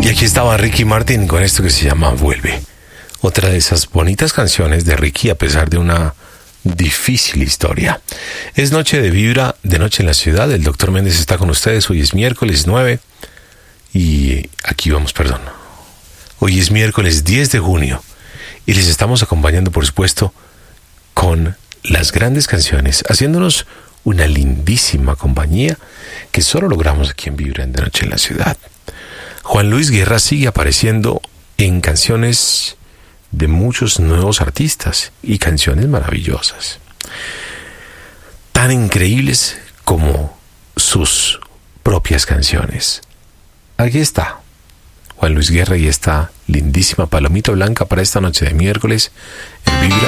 Y aquí estaba Ricky Martin con esto que se llama Vuelve. Otra de esas bonitas canciones de Ricky a pesar de una difícil historia. Es noche de vibra, de noche en la ciudad. El Dr. Méndez está con ustedes. Hoy es miércoles 9. Y aquí vamos, perdón. Hoy es miércoles 10 de junio. Y les estamos acompañando, por supuesto, con las grandes canciones, haciéndonos una lindísima compañía que solo logramos aquí en Vibra de Noche en la Ciudad. Juan Luis Guerra sigue apareciendo en canciones de muchos nuevos artistas y canciones maravillosas, tan increíbles como sus propias canciones. Aquí está Juan Luis Guerra y esta lindísima palomita blanca para esta noche de miércoles en Vibra